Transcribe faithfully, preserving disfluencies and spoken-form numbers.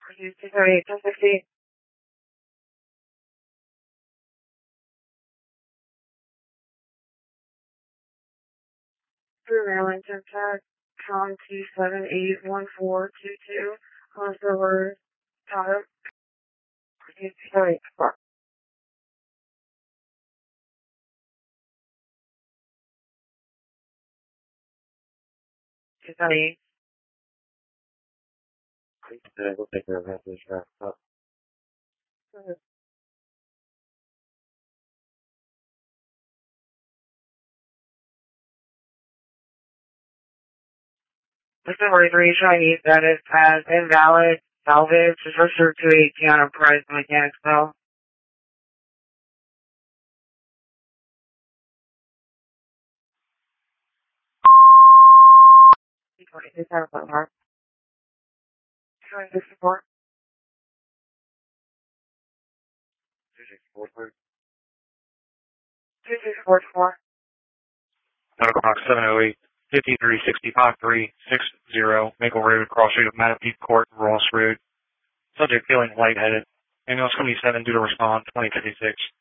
two thirty-eight, ten sixty. Through Maryland, Tech, com two seven eight one four two two, on server, Tahoe, two thirty-eight, four. two thirty-eight. Okay, we'll take care of that. This wrap up. Listen, forty-three, Chinese, that is as invalid, salvage, registered to eighteen on a price mechanics bill. twenty-two, seven, seven, four. twenty-six, four. two six four three. two six four four. Medical box seven oh eight, fifty-three sixty-five three six zero, Maple Road, cross street of Mattapique Court, Ross Road. Subject feeling lightheaded. Ambulance twenty-seven due to respond, twenty fifty-six.